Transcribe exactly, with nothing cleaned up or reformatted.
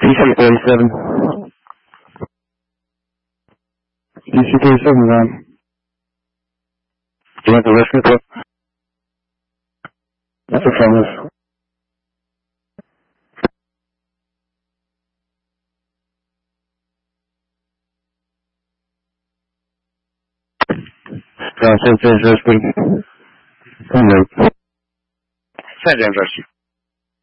C thirty-seven. D C thirty-seven, man. Do you want the rescue truck? That's a promise. Ground seven, James Rescue. Come on. San James Rescue.